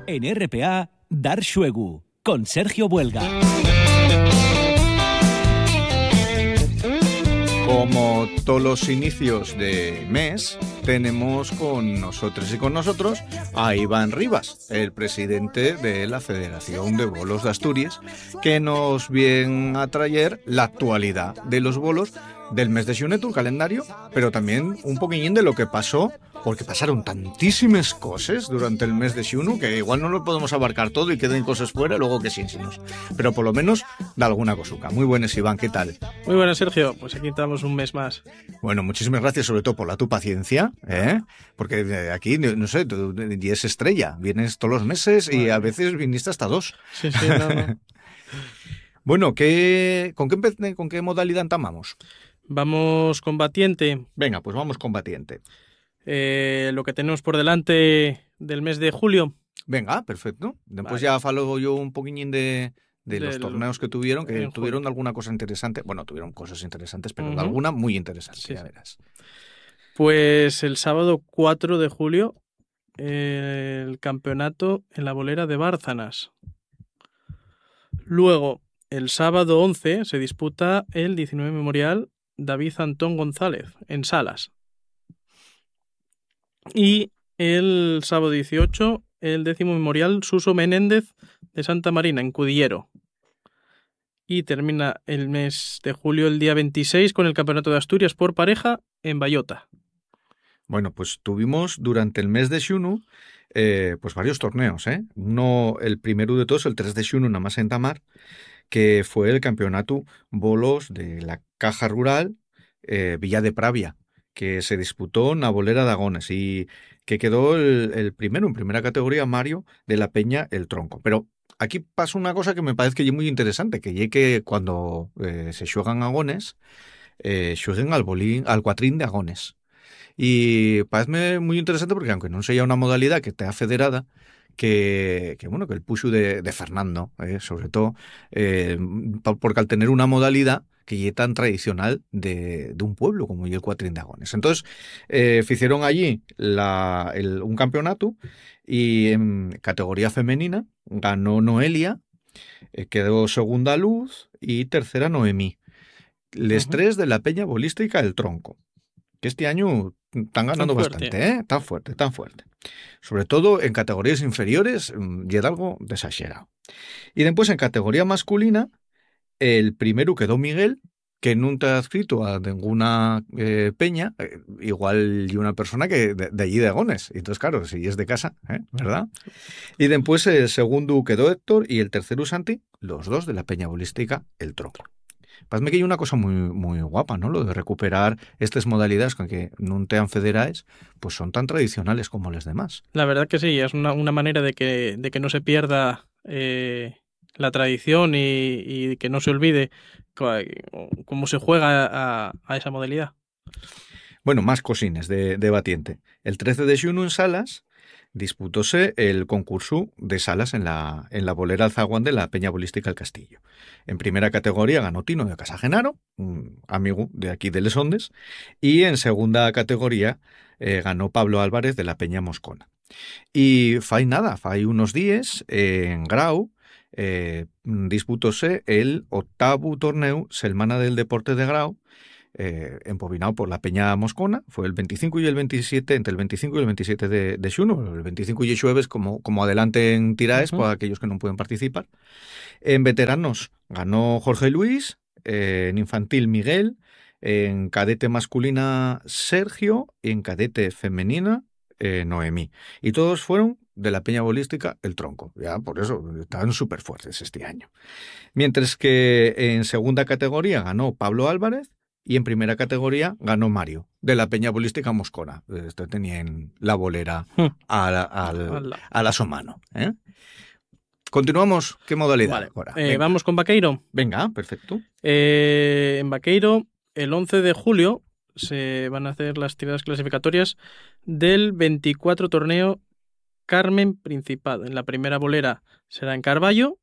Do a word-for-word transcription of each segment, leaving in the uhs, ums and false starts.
En R P A, Dar Xuegu, con Sergio Buelga. Como todos los inicios de mes, tenemos con nosotros y con nosotros a Iván Rivas, el presidente de la Federación de Bolos de Asturias, que nos viene a traer la actualidad de los bolos del mes de xunetu, el calendario, pero también un poquillín de lo que pasó, porque pasaron tantísimas cosas durante el mes de xunu que igual no lo podemos abarcar todo y queden cosas fuera, luego que sí, sí nos. Pero por lo menos da alguna cosuca. Muy buenas, Iván, ¿qué tal? Muy buenas, Sergio. Pues aquí estamos un mes más. Bueno, muchísimas gracias sobre todo por la tu paciencia, ¿eh? Porque aquí, no sé, tú y es estrella, vienes todos los meses y a veces viniste hasta dos. Sí, sí, no, no. Bueno, ¿qué, con, qué, ¿con qué modalidad entamamos? Vamos combatiente. Venga, pues vamos combatiente. Eh, lo que tenemos por delante del mes de julio. Venga, perfecto. Después Vale. ya falo yo un poquillín de, de los Del- torneos que tuvieron, que en tuvieron julio. alguna cosa interesante. Bueno, tuvieron cosas interesantes, pero Ujú. alguna muy interesante, Sí, ya sí. verás. Pues el sábado cuatro de julio, eh, el campeonato en la bolera de Bárcenas. Luego, el sábado once, se disputa el diecinueve Memorial David Antón González, en Salas. Y el sábado dieciocho, el décimo Memorial Suso Menéndez de Santa Marina, en Cudillero. Y termina el mes de julio, el día veintiséis, con el Campeonato de Asturias por pareja en Bayota. Bueno, pues tuvimos durante el mes de xunu eh, pues varios torneos, ¿eh? Uno, el primero de todos, el tres de xunu, nada más en Tamar, que fue el campeonato bolos de la Caja Rural eh, Villa de Pravia, que se disputó en la bolera de Agones y que quedó el, el primero en primera categoría, Mario, de la Peña El Tronco. Pero aquí pasa una cosa que me parece que es muy interesante, que es que cuando eh, se xuegan Agones, eh, xueguen al, bolín, al cuatrín de Agones. Y parece muy interesante porque aunque no sea una modalidad que esté federada, que, que bueno, que el puxo de, de Fernando, eh, sobre todo, eh, pa- porque al tener una modalidad que es tan tradicional de, de un pueblo como el Cuatrín de Agones. Entonces, eh, hicieron allí la, el- un campeonato y en categoría femenina ganó Noelia, eh, quedó segunda Luz y tercera Noemí. Les Ujú. tres de la Peña Bolística El Tronco, que este año están ganando Tan fuerte. bastante, ¿eh? Tan fuerte, tan fuerte. Sobre todo en categorías inferiores, mm, y era algo desaxerado. Y después en categoría masculina, el primero quedó Miguel, que nunca ha adscrito a ninguna eh, peña, eh, igual y una persona que de, de allí de Agones. Y entonces, claro, si es de casa, ¿eh? ¿Verdad? Y después el segundo quedó Héctor y el tercero Santi, los dos de la Peña Bolística El Tronco. Parece que hay una cosa muy, muy guapa, ¿no? Lo de recuperar estas modalidades con que no te han federales, pues son tan tradicionales como las demás. La verdad que sí, es una, una manera de que, de que no se pierda eh, la tradición y, y que no se olvide co- cómo se juega a, a esa modalidad. Bueno, más cosines de, de batiente. El trece de xunu en Salas disputóse el concurso de salas en la, en la bolera Alzaguán de la Peña Bolística El Castillo. En primera categoría ganó Tino de Casagenaro, un amigo de aquí de Les Ondes, y en segunda categoría eh, ganó Pablo Álvarez de la Peña Moscona. Y fai nada, fai unos días eh, en Grau eh, disputóse el octavo torneo Selmana del Deporte de Grau, eh, empobinado por la Peña Moscona. Fue el veinticinco y el veintisiete, entre el veinticinco y el veintisiete de, de xuno. El veinticinco y xueves como, como adelante en tiraes, Ujú. para aquellos que no pueden participar. En veteranos ganó Jorge Luis, eh, en infantil Miguel, en cadete masculina Sergio y en cadete femenina eh, Noemí. Y todos fueron de la Peña Bolística El Tronco. Ya por eso estaban súper fuertes este año. Mientras que en segunda categoría ganó Pablo Álvarez y en primera categoría ganó Mario, de la Peña Bolística Moscona. Este tenía en la bolera Hmm. a la, al, Al lado. a la somano. ¿eh? Continuamos. ¿Qué modalidad Vale, ahora? eh, Venga. vamos con Vaqueiro. Venga, perfecto. Eh, en Vaqueiro, el once de julio, se van a hacer las tiradas clasificatorias del veinticuatro torneo Carmen Principado. En la primera bolera será en Carballo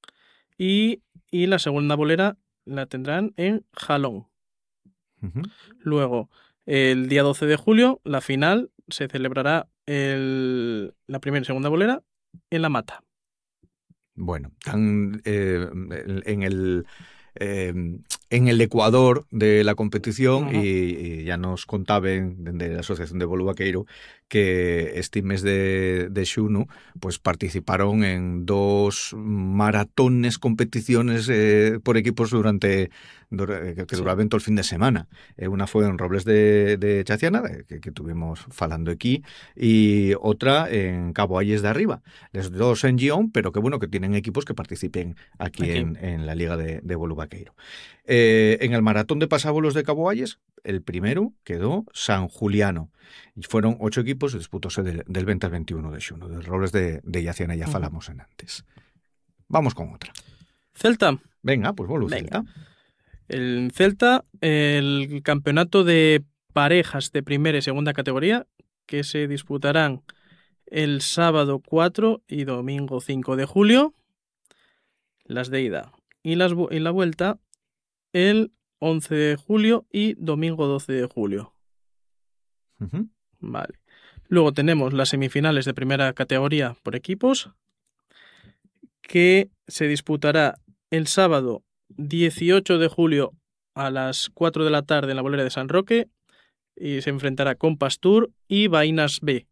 y, y la segunda bolera la tendrán en Jalón. Uh-huh. Luego, el día doce de julio, la final se celebrará el, la primera y segunda bolera en la mata. Bueno, tan eh, en el eh, en el ecuador de la competición uh-huh. y, y ya nos contaban de la Asociación de Bolo Vaqueiro que este mes de, de xunu pues participaron en dos maratones competiciones eh, por equipos durante que, que sí. duraban todo el fin de semana. Eh, una fue en Robles de, de Chaciana, que, que tuvimos falando aquí, y otra en Cabo Ayes de Arriba. Los dos en Gion, pero que bueno que tienen equipos que participen aquí, aquí. En, en la Liga de, de Bolo Vaqueiro. Eh, en el maratón de pasabolos de Cabo Ayes, el primero quedó San Juliano. Y fueron ocho equipos, disputóse del, del veinte al veintiuno de xuno, de Robles de, de Yaciana, ya uh-huh. falamos en antes. Vamos con otra. Celta. Venga, pues Bolo Venga. Celta. El Celta, el campeonato de parejas de primera y segunda categoría, que se disputarán el sábado cuatro y domingo cinco de julio, las de ida, y, las, y la vuelta el once de julio y domingo doce de julio. Uh-huh. Vale. Luego tenemos las semifinales de primera categoría por equipos, que se disputará el sábado dieciocho de julio a las cuatro de la tarde en la bolera de San Roque, y se enfrentará con Pastur y Vainas B.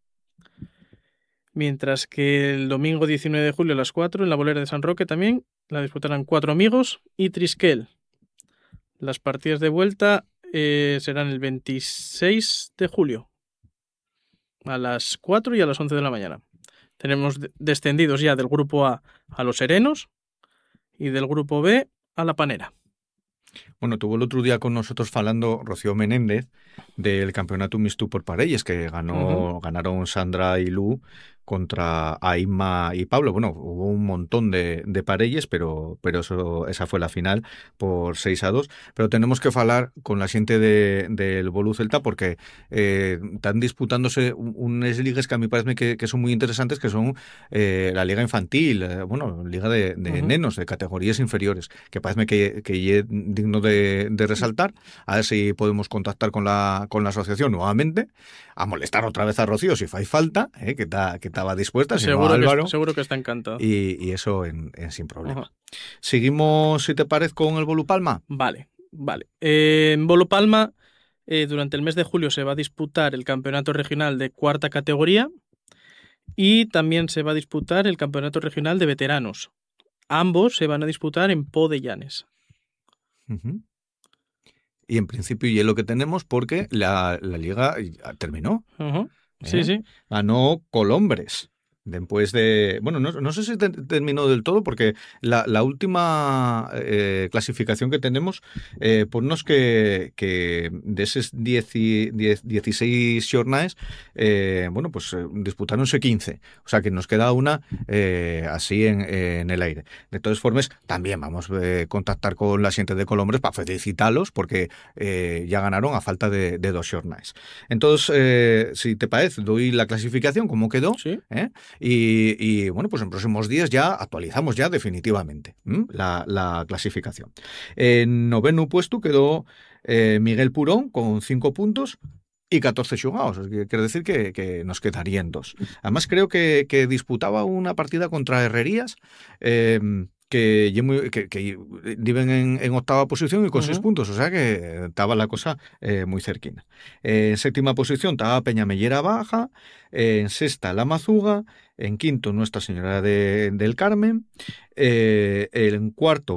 Mientras que el domingo diecinueve de julio a las cuatro en la bolera de San Roque también la disputarán Cuatro Amigos y Trisquel. Las partidas de vuelta eh, serán el veintiséis de julio a las cuatro y a las once de la mañana. Tenemos descendidos ya del grupo A a los Serenos y del grupo B a la Panera. Bueno, tuvo el otro día con nosotros falando Rocío Menéndez del campeonato mixto por parelles que ganó, uh-huh. ganaron Sandra y Lu contra Aima y Pablo. Bueno, hubo un montón de, de parelles, pero, pero eso, esa fue la final por seis a dos. Pero tenemos que falar con la xente del de, de Bolu Celta porque eh, están disputándose unas ligas que a mí parece que, que son muy interesantes, que son eh, la liga infantil, eh, bueno, liga de, de uh-huh. nenos, de categorías inferiores, que parece que, que es digno de, de resaltar. A ver si podemos contactar con la, con la asociación nuevamente, a molestar otra vez a Rocío si fai falta, eh, que está que estaba dispuesta, si seguro, no Álvaro, que, seguro que está encantado. Y, y eso en, en sin problema. Uh-huh. Seguimos, si te parece, con el Bolu Palma. Vale, vale. Eh, en Bolu Palma, eh, durante el mes de julio se va a disputar el campeonato regional de cuarta categoría y también se va a disputar el campeonato regional de veteranos. Ambos se van a disputar en Po de Llanes. Uh-huh. Y en principio y es lo que tenemos porque la, la liga terminó. Uh-huh. Sí, ¿Eh? sí. Ganó Colombres. Después de... Bueno, no, no sé si te, terminó del todo porque la, la última eh, clasificación que tenemos, eh, ponnos que, que de esos dieciséis jornadas, eh, bueno, pues eh, disputáronse quince. O sea que nos queda una eh, así en, en el aire. De todas formas, también vamos a eh, contactar con la gente de Colombres para felicitarlos porque eh, ya ganaron a falta de, de dos jornadas. Entonces, eh, si te parece, doy la clasificación como quedó. Sí. ¿eh? Y, y bueno, pues en próximos días ya actualizamos ya definitivamente la, la clasificación. En noveno puesto quedó eh, Miguel Purón con cinco puntos y catorce xugados. Quiere decir que, que nos quedarían dos. Además creo que, que disputaba una partida contra Herrerías eh, que, que, que viven en, en octava posición y con uh-huh. seis puntos, o sea que estaba la cosa eh, muy cerquina. Eh, en séptima posición estaba Peñamellera Baja, eh, en sexta La Mazuga, en quinto Nuestra Señora de, del Carmen, eh, en cuarto